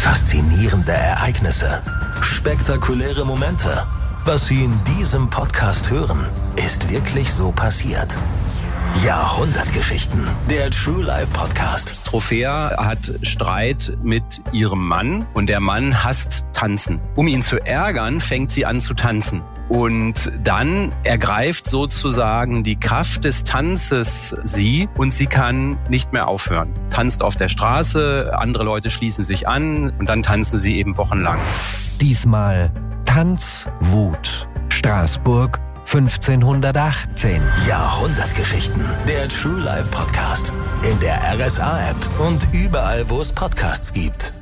Faszinierende Ereignisse. Spektakuläre Momente. Was Sie in diesem Podcast hören, ist wirklich so passiert. Jahrhundertgeschichten. Der True Life Podcast. Trophäa hat Streit mit ihrem Mann und der Mann hasst Tanzen. Um ihn zu ärgern, fängt sie an zu tanzen. Und dann ergreift sozusagen die Kraft des Tanzes sie und sie kann nicht mehr aufhören. Tanzt auf der Straße, andere Leute schließen sich an und dann tanzen sie eben wochenlang. Diesmal Tanzwut. Straßburg 1518. Jahrhundertgeschichten. Der True Life Podcast. In der RSA-App und überall, wo es Podcasts gibt.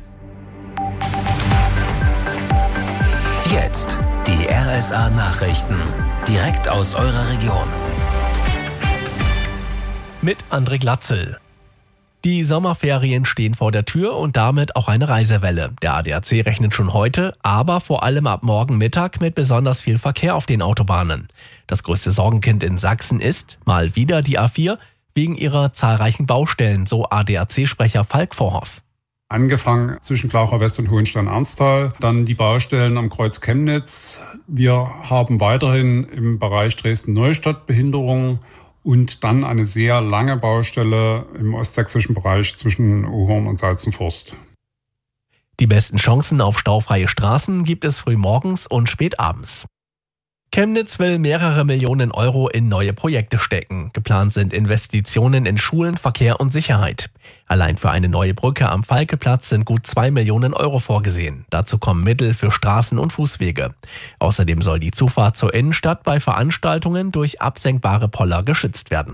Jetzt die RSA-Nachrichten. Direkt aus eurer Region. Mit André Glatzel. Die Sommerferien stehen vor der Tür und damit auch eine Reisewelle. Der ADAC rechnet schon heute, aber vor allem ab morgen Mittag mit besonders viel Verkehr auf den Autobahnen. Das größte Sorgenkind in Sachsen ist mal wieder die A4 wegen ihrer zahlreichen Baustellen, so ADAC-Sprecher Falk Vorhoff. Angefangen zwischen Glaucher West und Hohenstein-Ernsthal, dann die Baustellen am Kreuz Chemnitz. Wir haben weiterhin im Bereich Dresden-Neustadt Behinderungen und dann eine sehr lange Baustelle im ostsächsischen Bereich zwischen Uhorn und Salzenforst. Die besten Chancen auf staufreie Straßen gibt es frühmorgens und spätabends. Chemnitz will mehrere Millionen Euro in neue Projekte stecken. Geplant sind Investitionen in Schulen, Verkehr und Sicherheit. Allein für eine neue Brücke am Falkeplatz sind gut 2 Millionen Euro vorgesehen. Dazu kommen Mittel für Straßen und Fußwege. Außerdem soll die Zufahrt zur Innenstadt bei Veranstaltungen durch absenkbare Poller geschützt werden.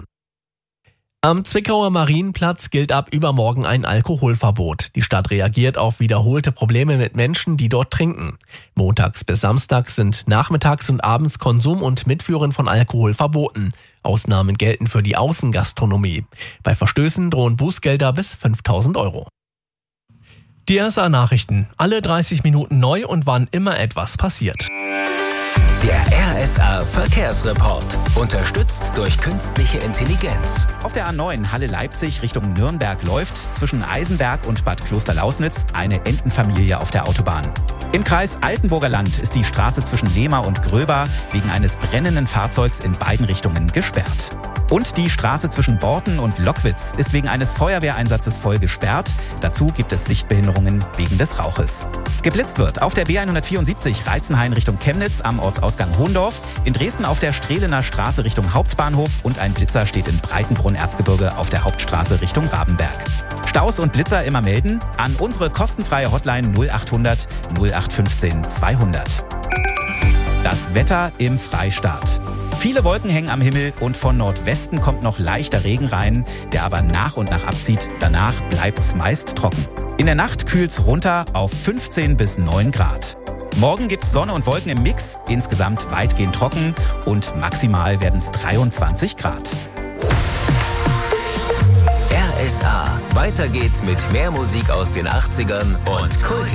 Am Zwickauer Marienplatz gilt ab übermorgen ein Alkoholverbot. Die Stadt reagiert auf wiederholte Probleme mit Menschen, die dort trinken. Montags bis samstags sind nachmittags und abends Konsum und Mitführen von Alkohol verboten. Ausnahmen gelten für die Außengastronomie. Bei Verstößen drohen Bußgelder bis 5.000 Euro. Die RSA-Nachrichten. Alle 30 Minuten neu und wann immer etwas passiert. Der RSA-Verkehrsreport. Unterstützt durch künstliche Intelligenz. Auf der A9 Halle-Leipzig Richtung Nürnberg läuft zwischen Eisenberg und Bad Klosterlausnitz eine Entenfamilie auf der Autobahn. Im Kreis Altenburger Land ist die Straße zwischen Lehmar und Gröber wegen eines brennenden Fahrzeugs in beiden Richtungen gesperrt. Und die Straße zwischen Borten und Lockwitz ist wegen eines Feuerwehreinsatzes voll gesperrt. Dazu gibt es Sichtbehinderungen wegen des Rauches. Geblitzt wird auf der B174 Reizenhain Richtung Chemnitz am Ortsausgang Hohndorf, in Dresden auf der Strehlener Straße Richtung Hauptbahnhof und ein Blitzer steht in Breitenbrunn-Erzgebirge auf der Hauptstraße Richtung Rabenberg. Staus und Blitzer immer melden an unsere kostenfreie Hotline 0800 0815 200. Das Wetter im Freistaat. Viele Wolken hängen am Himmel und von Nordwesten kommt noch leichter Regen rein, der aber nach und nach abzieht. Danach bleibt's meist trocken. In der Nacht kühlt's runter auf 15 bis 9 Grad. Morgen gibt's Sonne und Wolken im Mix, insgesamt weitgehend trocken und maximal werden's 23 Grad. RSA. Weiter geht's mit mehr Musik aus den 80ern und Kult.